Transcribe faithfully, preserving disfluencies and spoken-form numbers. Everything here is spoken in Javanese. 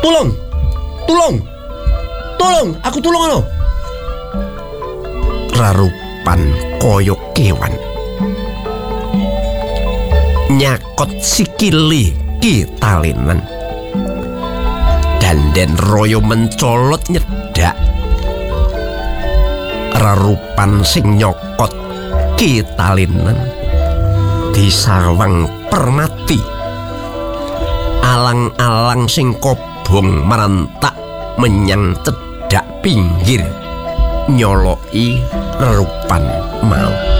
Tulung. Tulung. Tulung, aku tulung ana. Rarupan kaya kewan. Nyakot sikili Ki Talinan. Danden royo mencolot nyedak. Rarupan sing nyokot Ki Talinan disawang permati. Alang-alang sing kobong merentak menyang cedak pinggir nyoloki rerupan mau.